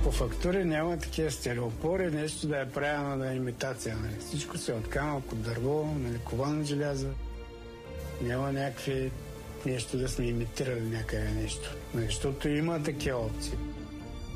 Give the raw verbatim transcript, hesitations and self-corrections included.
По фактури няма такива стереопори, нещо да е правено на имитация. Нали. Всичко се от камък, от дърво, нали, ковано желязо. Няма някакви нещо да сме имитирали някъде нещо. Нали, защото има такива опции.